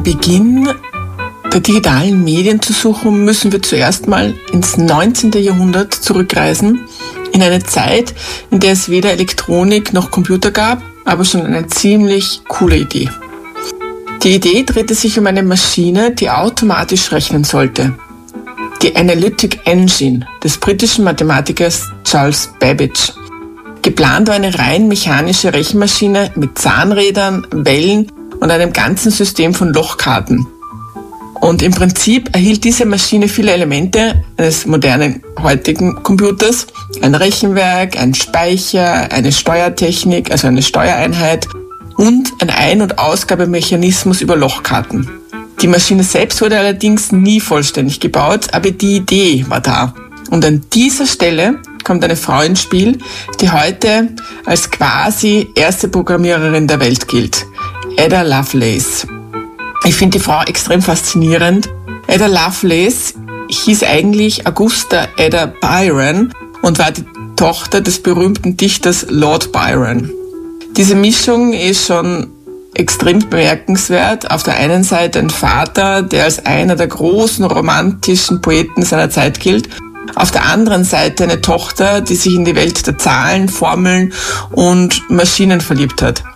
Beginn der digitalen Medien zu suchen, müssen wir zuerst mal ins 19. Jahrhundert zurückreisen, in eine Zeit, in der es weder Elektronik noch Computer gab, aber schon eine ziemlich coole Idee. Die Idee drehte sich um eine Maschine, die automatisch rechnen sollte. Die Analytic Engine des britischen Mathematikers Charles Babbage. Geplant war eine rein mechanische Rechenmaschine mit Zahnrädern, Wellen und einem ganzen System von Lochkarten. Und im Prinzip erhielt diese Maschine viele Elemente eines modernen heutigen Computers. Ein Rechenwerk, ein Speicher, eine Steuertechnik, also eine Steuereinheit und ein Ein- und Ausgabemechanismus über Lochkarten. Die Maschine selbst wurde allerdings nie vollständig gebaut, aber die Idee war da. Und an dieser Stelle kommt eine Frau ins Spiel, die heute als quasi erste Programmiererin der Welt gilt. Ada Lovelace. Ich finde die Frau extrem faszinierend. Ada Lovelace hieß eigentlich Augusta Ada Byron und war die Tochter des berühmten Dichters Lord Byron. Diese Mischung ist schon extrem bemerkenswert. Auf der einen Seite ein Vater, der als einer der großen romantischen Poeten seiner Zeit gilt. Auf der anderen Seite eine Tochter, die sich in die Welt der Zahlen, Formeln und Maschinen verliebt hat.